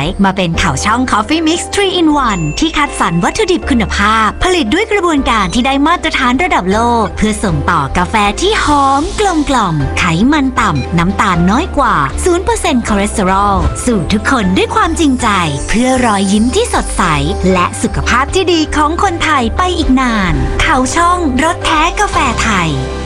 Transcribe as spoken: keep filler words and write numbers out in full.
มาเป็นข่าวช่อง Coffee Mix ทรี อิน วัน ที่คัดสรรวัตถุดิบคุณภาพผลิตด้วยกระบวนการที่ได้มาตรฐานระดับโลกเพื่อส่งต่อกาแฟที่หอมกลมกล่อมไขมันต่ำน้ำตาลน้อยกว่า ศูนย์เปอร์เซ็นต์ คอเลสเตอรอลสู่ทุกคนด้วยความจริงใจเพื่อรอยยิ้มที่สดใสและสุขภาพที่ดีของคนไทยไปอีกนานข่าวช่องรสแท้กาแฟไทย